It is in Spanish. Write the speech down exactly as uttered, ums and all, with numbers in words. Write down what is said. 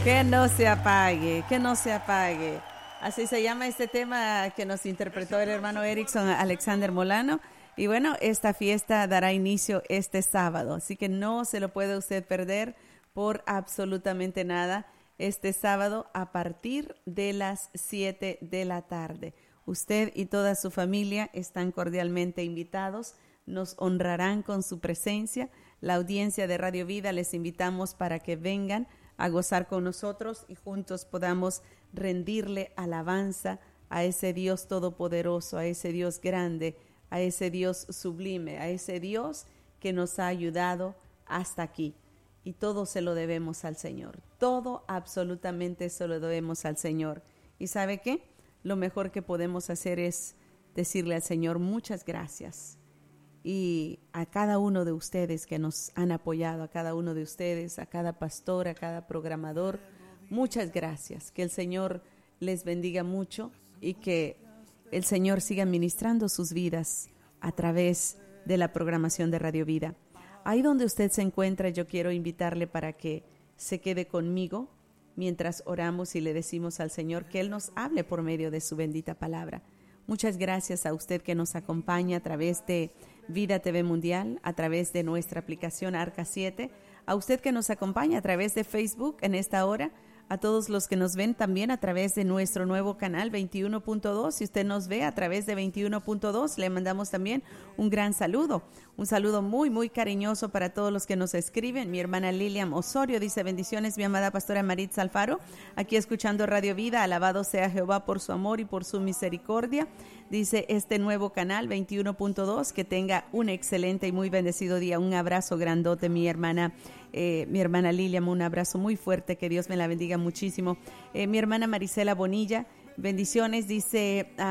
Que no se apague, que no se apague. Así se llama este tema que nos interpretó el hermano Erickson Alexander Molano. Y bueno, esta fiesta dará inicio este sábado, así que no se lo puede usted perder por absolutamente nada. Este sábado a partir de las siete de la tarde. Usted y toda su familia están cordialmente invitados. Nos honrarán con su presencia. La audiencia de Radio Vida les invitamos para que vengan a gozar con nosotros y juntos podamos rendirle alabanza a ese Dios todopoderoso, a ese Dios grande, a ese Dios sublime, a ese Dios que nos ha ayudado hasta aquí. Y todo se lo debemos al Señor. Todo absolutamente se lo debemos al Señor. ¿Y sabe qué? Lo mejor que podemos hacer es decirle al Señor muchas gracias. Y a cada uno de ustedes que nos han apoyado, a cada uno de ustedes, a cada pastor, a cada programador, muchas gracias. Que el Señor les bendiga mucho y que el Señor siga ministrando sus vidas a través de la programación de Radio Vida. Ahí donde usted se encuentra, yo quiero invitarle para que se quede conmigo mientras oramos y le decimos al Señor que Él nos hable por medio de su bendita palabra. Muchas gracias a usted que nos acompaña a través de Vida T V Mundial, a través de nuestra aplicación Arca siete, a usted que nos acompaña a través de Facebook en esta hora, a todos los que nos ven también a través de nuestro nuevo canal veintiuno punto dos. Si usted nos ve a través de veintiuno punto dos, le mandamos también un gran saludo. Un saludo muy, muy cariñoso para todos los que nos escriben. Mi hermana Lilian Osorio dice: bendiciones, mi amada pastora Maritza Alfaro, aquí escuchando Radio Vida. Alabado sea Jehová por su amor y por su misericordia. Dice este nuevo canal veintiuno punto dos, que tenga un excelente y muy bendecido día. Un abrazo grandote, mi hermana Eh, mi hermana Lilian, un abrazo muy fuerte, que Dios me la bendiga muchísimo. Eh, mi hermana Marisela Bonilla, bendiciones, dice...